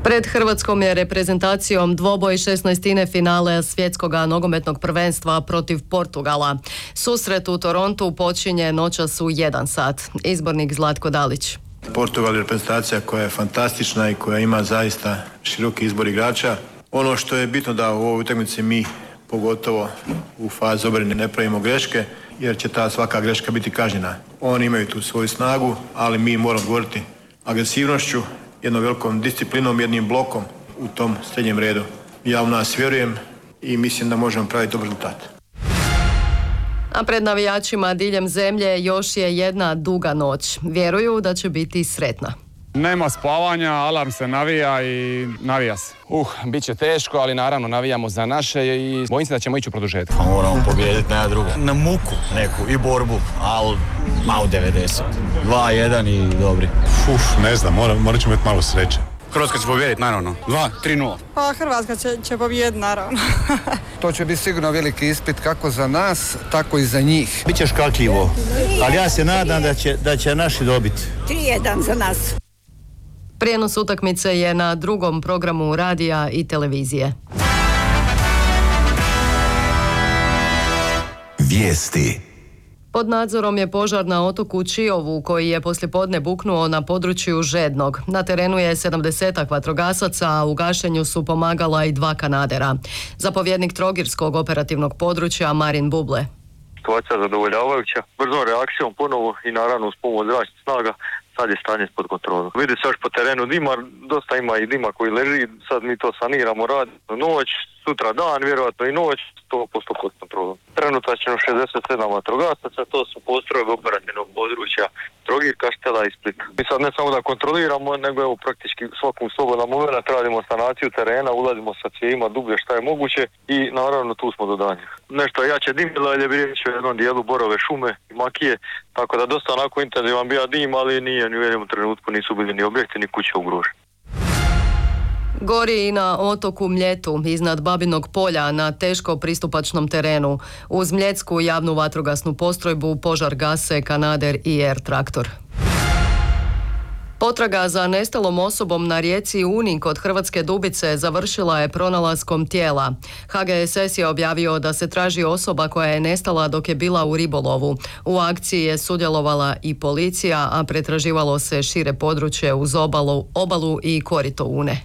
Pred hrvatskom je reprezentacijom dvoboj 16. finale svjetskog nogometnog prvenstva protiv Portugala. Susret u Torontu počinje noćas u 1 sat. Izbornik Zlatko Dalić. Portugal je reprezentacija koja je fantastična i koja ima zaista široki izbor igrača. Ono što je bitno da u ovoj utakmici mi, pogotovo u fazi obrane, ne pravimo greške, jer će ta svaka greška biti kažnjena. Oni imaju tu svoju snagu, ali mi moramo govoriti agresivnošću, jednom velikom disciplinom, jednim blokom u tom srednjem redu. Ja u nas vjerujem i mislim da možemo praviti dobar rezultat. A pred navijačima diljem zemlje još je jedna duga noć. Vjeruju da će biti sretna. Nema spavanja, alarm se navija i navija se. Bit će teško, ali naravno navijamo za naše i bojim se da ćemo ići u produžetak. Moramo pobijediti na drugo. Na muku neku i borbu, ali malo 90. 2-1 i dobri. Ne znam, morat ćemo imati malo sreće. Hrvatska će pobijediti, naravno. 2-3-0. Pa Hrvatska će pobijediti, naravno. To će biti sigurno veliki ispit kako za nas, tako i za njih. Biće škakljivo, ali ja se nadam da će naši dobiti. 3-1 za nas. Prijenos utakmice je na drugom programu radija i televizije. Vijesti. Pod nadzorom je požar na otoku Čiovu koji je poslijepodne buknuo na području Žednog. Na terenu je 70 vatrogasaca, a u gašenju su pomagala i 2 kanadera. Zapovjednik Trogirskog operativnog područja Marin Buble. Situacija zadovoljavajuća, brzom reakcijom ponovo i naravno uz pomoć zračnih snaga sad je stanje pod kontrolom. Vidi se još po terenu dima, dosta ima i dima koji leži, sad mi to saniramo, radimo noć, sutra dan, vjerojatno i noć, 100% pod kontrolom. Trenutačno 67 vatrogasaca, to su postrojbe operativnog područja Trogir, Kaštela i Splita. Mi sad ne samo da kontroliramo, nego evo praktički svakom slobodnom momentu radimo sanaciju terena, ulazimo sa cijevima dublje šta je moguće i naravno tu smo do danja. Nešto jače dimila, jer je riječ o jednom dijelu borove šume i makije, tako da dosta onako intenzivan bio dim, ali nije ni u jednom trenutku nisu bili ni objekti ni kuće ugroženi. Gori i na otoku Mljetu, iznad Babinog polja, na teško pristupačnom terenu. Uz mljetsku javnu vatrogasnu postrojbu požar gase kanader i air traktor. Potraga za nestalom osobom na rijeci Uni kod Hrvatske Dubice završila je pronalaskom tijela. HGSS je objavio da se traži osoba koja je nestala dok je bila u ribolovu. U akciji je sudjelovala i policija, a pretraživalo se šire područje uz obalu i korito Une.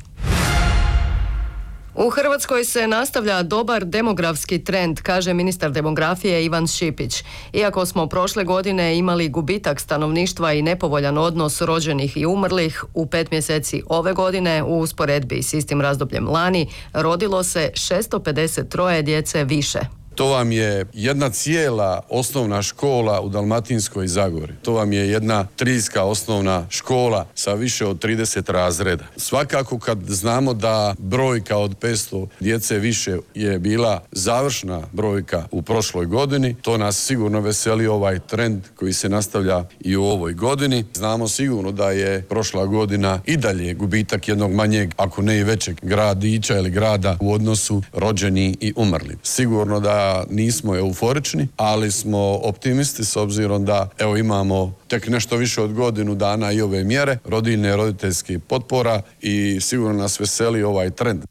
U Hrvatskoj se nastavlja dobar demografski trend, kaže ministar demografije Ivan Šipić. Iako smo prošle godine imali gubitak stanovništva i nepovoljan odnos rođenih i umrlih, u 5 mjeseci ove godine, u usporedbi s istim razdobljem lani, rodilo se 653 djece više. To vam je jedna cijela osnovna škola u Dalmatinskoj Zagori. To vam je jedna triljska osnovna škola sa više od 30 razreda. Svakako kad znamo da brojka od 500 djece više je bila završna brojka u prošloj godini, to nas sigurno veseli ovaj trend koji se nastavlja i u ovoj godini. Znamo sigurno da je prošla godina i dalje gubitak jednog manjeg, ako ne i većeg gradića ili grada u odnosu rođeni i umrli. Sigurno da nismo euforični, ali smo optimisti s obzirom da evo imamo tek nešto više od godinu dana i ove mjere, rodiljne i roditeljskih potpora i sigurno nas veseli ovaj trend.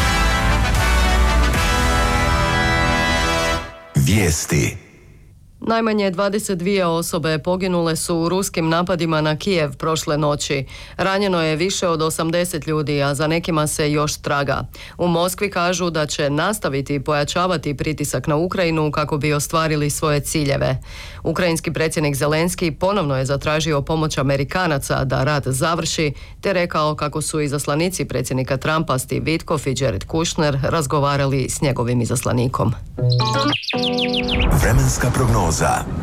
Vijesti. Najmanje 22 osobe poginule su u ruskim napadima na Kijev prošle noći. Ranjeno je više od 80 ljudi, a za nekima se još traga. U Moskvi kažu da će nastaviti pojačavati pritisak na Ukrajinu kako bi ostvarili svoje ciljeve. Ukrajinski predsjednik Zelenski ponovno je zatražio pomoć Amerikanaca da rat završi, te rekao kako su izaslanici predsjednika Trumpa Steve Witkoff i Jared Kushner razgovarali s njegovim izaslanikom. Vremenska prognoza.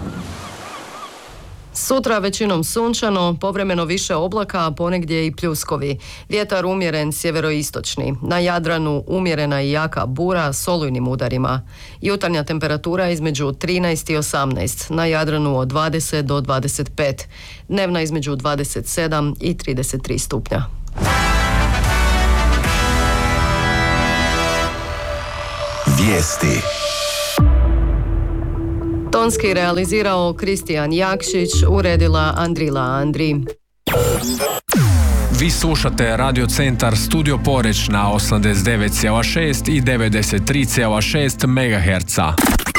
Sutra većinom sunčano, povremeno više oblaka, a ponegdje i pljuskovi. Vjetar umjeren sjeveroistočni. Na Jadranu umjerena i jaka bura s olujnim udarima. Jutarnja temperatura između 13 i 18. Na Jadranu od 20 do 25. Dnevna između 27 i 33 stupnja. Vijesti. Tonski realizirao Kristijan Jakšić, uredila Andrila Andri. Vi slušate Radio Centar Studio Poreč na 89,6 i 93,6 MHz.